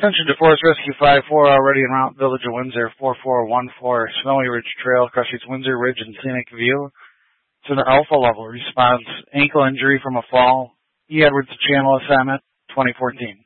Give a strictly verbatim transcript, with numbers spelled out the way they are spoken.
Attention to Forest Rescue five four, already en route, Village of Windsor, four four one four, Snowy Ridge Trail, crosses Windsor Ridge and Scenic View. To the Alpha level, response, ankle injury from a fall, E. Edwards Channel assignment, twenty fourteen.